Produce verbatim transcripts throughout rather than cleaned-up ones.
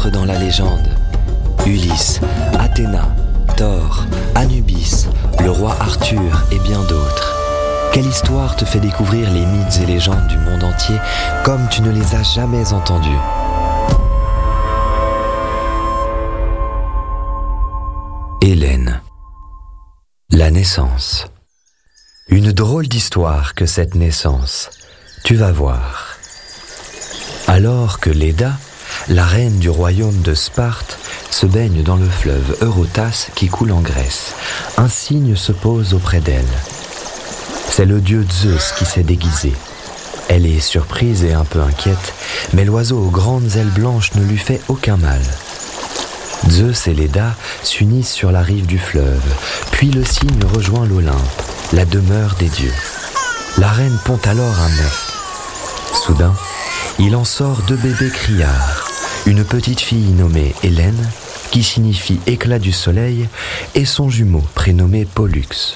entre dans la légende. Ulysse, Athéna, Thor, Anubis, le roi Arthur et bien d'autres. Quelle histoire te fait découvrir les mythes et légendes du monde entier comme tu ne les as jamais entendus? Hélène. La naissance. Une drôle d'histoire que cette naissance. Tu vas voir. Alors que Léda, la reine du royaume de Sparte, se baigne dans le fleuve Eurotas qui coule en Grèce, un cygne se pose auprès d'elle. C'est le dieu Zeus qui s'est déguisé. Elle est surprise et un peu inquiète, mais l'oiseau aux grandes ailes blanches ne lui fait aucun mal. Zeus et Léda s'unissent sur la rive du fleuve, puis le cygne rejoint l'Olympe, la demeure des dieux. La reine pond alors un œuf. Soudain, il en sort deux bébés criards, une petite fille nommée Hélène, qui signifie éclat du soleil, et son jumeau prénommé Pollux.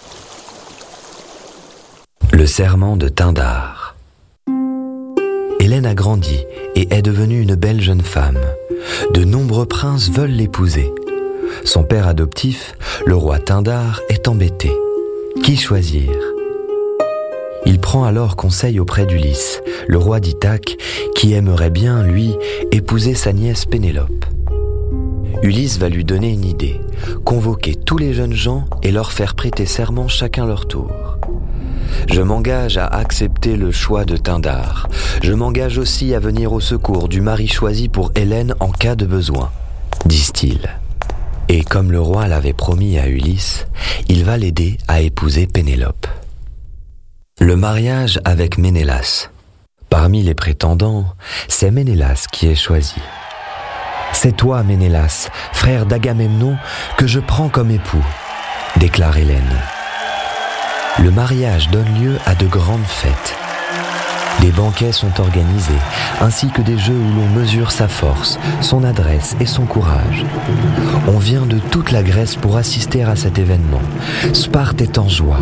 Le serment de Tindar. Hélène a grandi et est devenue une belle jeune femme. De nombreux princes veulent l'épouser. Son père adoptif, le roi Tindar, est embêté. Qui choisir? Il prend alors conseil auprès d'Ulysse, le roi d'Ithaque, qui aimerait bien, lui, épouser sa nièce Pénélope. Ulysse va lui donner une idée, convoquer tous les jeunes gens et leur faire prêter serment chacun leur tour. Je m'engage à accepter le choix de Tindar. Je m'engage aussi à venir au secours du mari choisi pour Hélène en cas de besoin, disent-ils. Et comme le roi l'avait promis à Ulysse, il va l'aider à épouser Pénélope. Le mariage avec Ménélas. Parmi les prétendants, c'est Ménélas qui est choisi. C'est toi, Ménélas, frère d'Agamemnon, que je prends comme époux, déclare Hélène. Le mariage donne lieu à de grandes fêtes. Des banquets sont organisés, ainsi que des jeux où l'on mesure sa force, son adresse et son courage. On vient de toute la Grèce pour assister à cet événement. Sparte est en joie.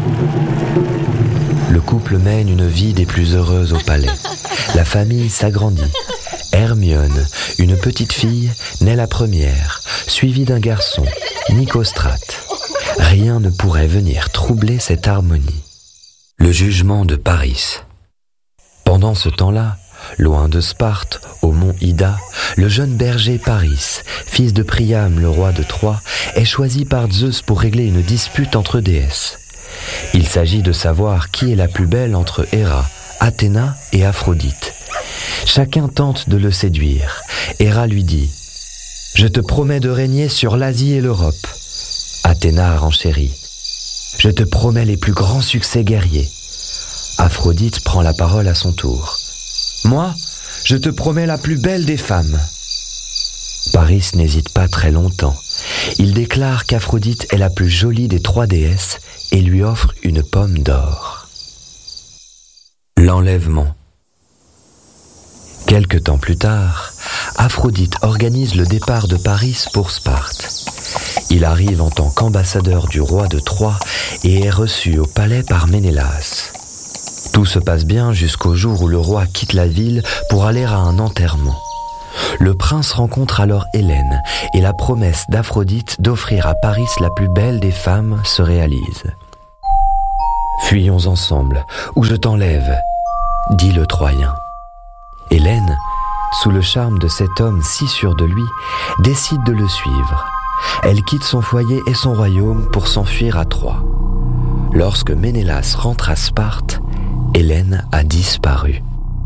Le couple mène une vie des plus heureuses au palais. La famille s'agrandit. Hermione, une petite fille, naît la première, suivie d'un garçon, Nicostrate. Rien ne pourrait venir troubler cette harmonie. Le jugement de Paris. Pendant ce temps-là, loin de Sparte, au mont Ida, le jeune berger Paris, fils de Priam, le roi de Troie, est choisi par Zeus pour régler une dispute entre déesses. Il s'agit de savoir qui est la plus belle entre Héra, Athéna et Aphrodite. Chacun tente de le séduire. Héra lui dit « Je te promets de régner sur l'Asie et l'Europe. » Athéna renchérit. « Je te promets les plus grands succès guerriers. » Aphrodite prend la parole à son tour. « Moi, je te promets la plus belle des femmes. » Paris n'hésite pas très longtemps. Il déclare qu'Aphrodite est la plus jolie des trois déesses et lui offre une pomme d'or. L'enlèvement. Quelque temps plus tard, Aphrodite organise le départ de Paris pour Sparte. Il arrive en tant qu'ambassadeur du roi de Troie et est reçu au palais par Ménélas. Tout se passe bien jusqu'au jour où le roi quitte la ville pour aller à un enterrement. Le prince rencontre alors Hélène et la promesse d'Aphrodite d'offrir à Paris la plus belle des femmes se réalise. « Fuyons ensemble, ou je t'enlève », dit le Troyen. Hélène, sous le charme de cet homme si sûr de lui, décide de le suivre. Elle quitte son foyer et son royaume pour s'enfuir à Troie. Lorsque Ménélas rentre à Sparte, Hélène a disparu.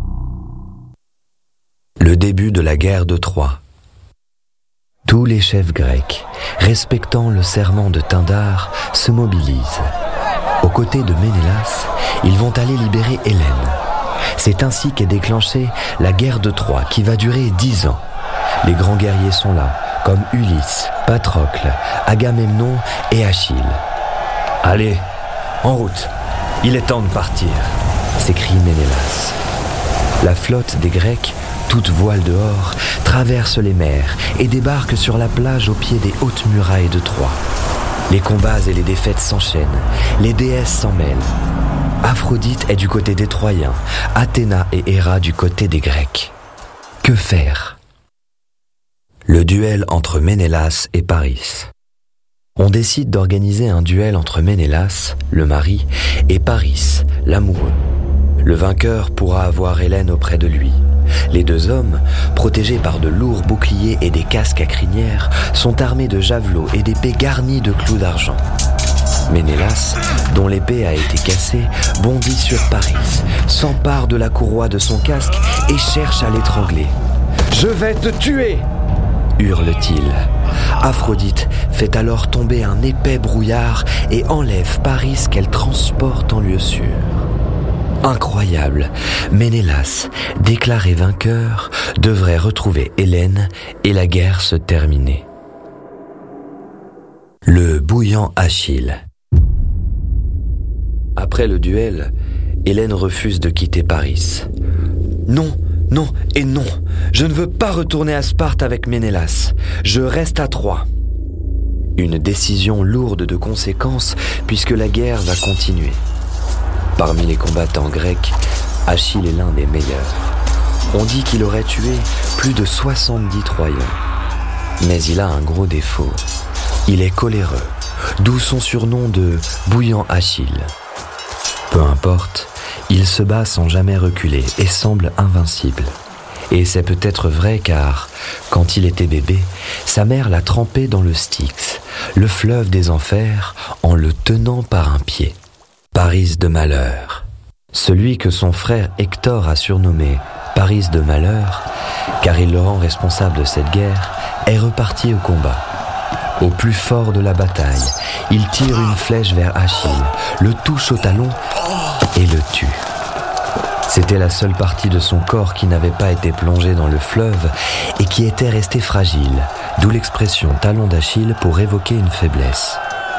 Le début de la guerre de Troie. Tous les chefs grecs, respectant le serment de Tindar, se mobilisent. Aux côtés de Ménélas, ils vont aller libérer Hélène. C'est ainsi qu'est déclenchée la guerre de Troie qui va durer dix ans. Les grands guerriers sont là, comme Ulysse, Patrocle, Agamemnon et Achille. « Allez, en route, il est temps de partir !» s'écrie Ménélas. La flotte des Grecs, toute voile dehors, traverse les mers et débarque sur la plage au pied des hautes murailles de Troie. Les combats et les défaites s'enchaînent, les déesses s'en mêlent. Aphrodite est du côté des Troyens, Athéna et Héra du côté des Grecs. Que faire ? Le duel entre Ménélas et Paris. On décide d'organiser un duel entre Ménélas, le mari, et Paris, l'amoureux. Le vainqueur pourra avoir Hélène auprès de lui. Les deux hommes, protégés par de lourds boucliers et des casques à crinière, sont armés de javelots et d'épées garnies de clous d'argent. Ménélas, dont l'épée a été cassée, bondit sur Paris, s'empare de la courroie de son casque et cherche à l'étrangler. « Je vais te tuer !» hurle-t-il. Aphrodite fait alors tomber un épais brouillard et enlève Paris qu'elle transporte en lieu sûr. Incroyable, Ménélas, déclaré vainqueur, devrait retrouver Hélène et la guerre se terminer. Le bouillant Achille. Après le duel, Hélène refuse de quitter Paris. « Non, non et non, je ne veux pas retourner à Sparte avec Ménélas, je reste à Troie. » Une décision lourde de conséquences puisque la guerre va continuer. Parmi les combattants grecs, Achille est l'un des meilleurs. On dit qu'il aurait tué plus de soixante-dix Troyens. Mais il a un gros défaut. Il est coléreux, d'où son surnom de bouillant Achille. Peu importe, il se bat sans jamais reculer et semble invincible. Et c'est peut-être vrai car, quand il était bébé, sa mère l'a trempé dans le Styx, le fleuve des enfers, en le tenant par un pied. Paris de malheur. Celui que son frère Hector a surnommé Paris de malheur, car il le rend responsable de cette guerre, est reparti au combat. Au plus fort de la bataille, il tire une flèche vers Achille, le touche au talon et le tue. C'était la seule partie de son corps qui n'avait pas été plongée dans le fleuve et qui était restée fragile, d'où l'expression talon d'Achille pour évoquer une faiblesse.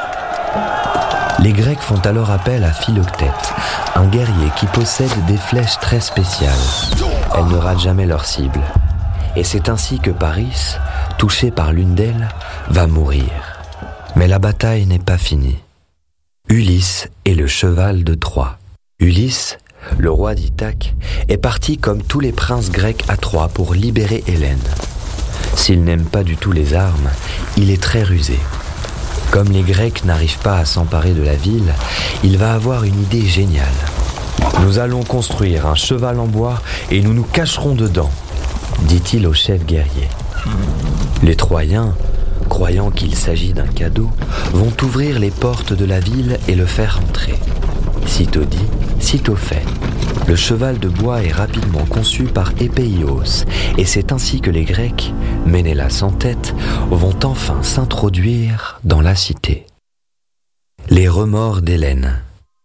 Les Grecs font alors appel à Philoctète, un guerrier qui possède des flèches très spéciales. Elles ne ratent jamais leur cible. Et c'est ainsi que Paris, touché par l'une d'elles, va mourir. Mais la bataille n'est pas finie. Ulysse est le cheval de Troie. Ulysse, le roi d'Ithaque, est parti comme tous les princes grecs à Troie pour libérer Hélène. S'il n'aime pas du tout les armes, il est très rusé. Comme les Grecs n'arrivent pas à s'emparer de la ville, il va avoir une idée géniale. Nous allons construire un cheval en bois et nous nous cacherons dedans, dit-il au chef guerrier. Les Troyens, croyant qu'il s'agit d'un cadeau, vont ouvrir les portes de la ville et le faire entrer. Sitôt dit, sitôt fait. Le cheval de bois est rapidement conçu par Épéios, et c'est ainsi que les Grecs, Ménélas en tête, vont enfin s'introduire dans la cité. Les remords d'Hélène.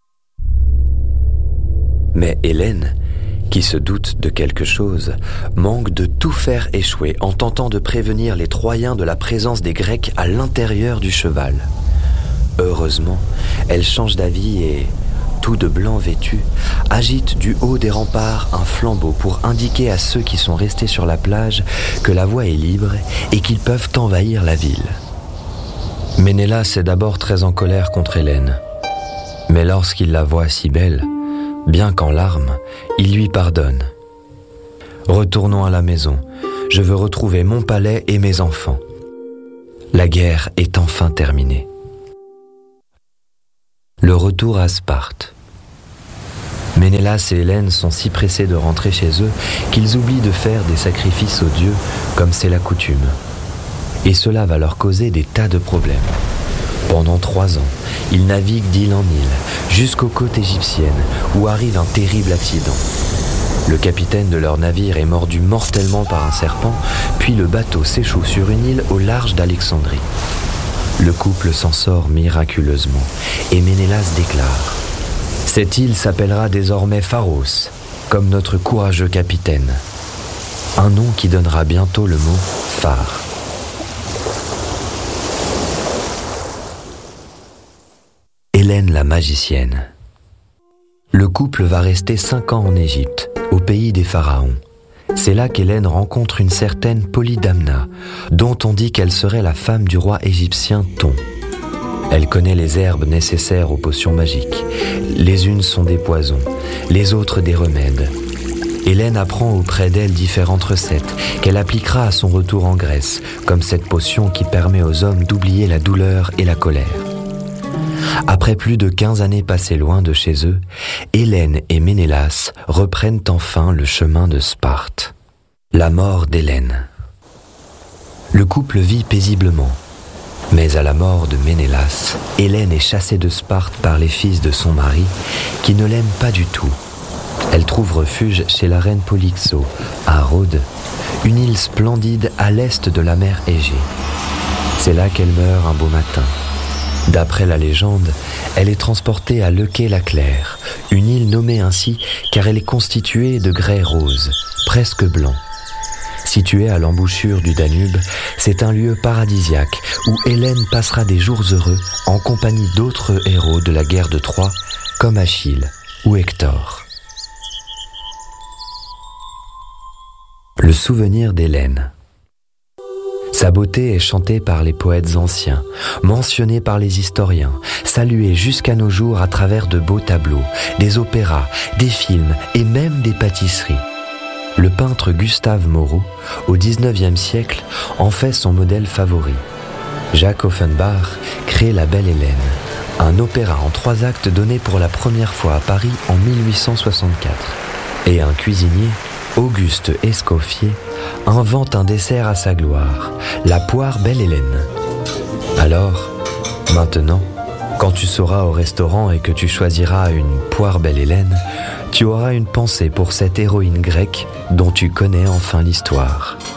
Mais Hélène, qui se doute de quelque chose, manque de tout faire échouer en tentant de prévenir les Troyens de la présence des Grecs à l'intérieur du cheval. Heureusement, elle change d'avis et, tout de blanc vêtu, agite du haut des remparts un flambeau pour indiquer à ceux qui sont restés sur la plage que la voie est libre et qu'ils peuvent envahir la ville. Ménélas est d'abord très en colère contre Hélène. Mais lorsqu'il la voit si belle, bien qu'en larmes, il lui pardonne. « Retournons à la maison. Je veux retrouver mon palais et mes enfants. » La guerre est enfin terminée. Le retour à Sparte. Ménélas et Hélène sont si pressés de rentrer chez eux qu'ils oublient de faire des sacrifices aux dieux, comme c'est la coutume. Et cela va leur causer des tas de problèmes. Pendant trois ans, ils naviguent d'île en île, jusqu'aux côtes égyptiennes, où arrive un terrible accident. Le capitaine de leur navire est mordu mortellement par un serpent, puis le bateau s'échoue sur une île au large d'Alexandrie. Le couple s'en sort miraculeusement, et Ménélas déclare « Cette île s'appellera désormais Pharos, comme notre courageux capitaine. » Un nom qui donnera bientôt le mot « phare ». Hélène la magicienne. Le couple va rester cinq ans en Égypte, au pays des pharaons. C'est là qu'Hélène rencontre une certaine Polydamna, dont on dit qu'elle serait la femme du roi égyptien Thon. Elle connaît les herbes nécessaires aux potions magiques. Les unes sont des poisons, les autres des remèdes. Hélène apprend auprès d'elle différentes recettes qu'elle appliquera à son retour en Grèce, comme cette potion qui permet aux hommes d'oublier la douleur et la colère. Après plus de quinze années passées loin de chez eux, Hélène et Ménélas reprennent enfin le chemin de Sparte. La mort d'Hélène. Le couple vit paisiblement. Mais à la mort de Ménélas, Hélène est chassée de Sparte par les fils de son mari, qui ne l'aiment pas du tout. Elle trouve refuge chez la reine Polyxo, à Rhodes, une île splendide à l'est de la mer Égée. C'est là qu'elle meurt un beau matin. D'après la légende, elle est transportée à Leuquet-la-Claire, une île nommée ainsi car elle est constituée de grès rose, presque blanc. Située à l'embouchure du Danube, c'est un lieu paradisiaque où Hélène passera des jours heureux en compagnie d'autres héros de la guerre de Troie, comme Achille ou Hector. Le souvenir d'Hélène. Sa beauté est chantée par les poètes anciens, mentionnée par les historiens, saluée jusqu'à nos jours à travers de beaux tableaux, des opéras, des films et même des pâtisseries. Le peintre Gustave Moreau, au dix-neuvième siècle, en fait son modèle favori. Jacques Offenbach crée La Belle Hélène, un opéra en trois actes donné pour la première fois à Paris en mille huit cent soixante-quatre. Et un cuisinier, Auguste Escoffier, invente un dessert à sa gloire, la poire Belle Hélène. Alors, maintenant, quand tu seras au restaurant et que tu choisiras une poire Belle Hélène, tu auras une pensée pour cette héroïne grecque dont tu connais enfin l'histoire.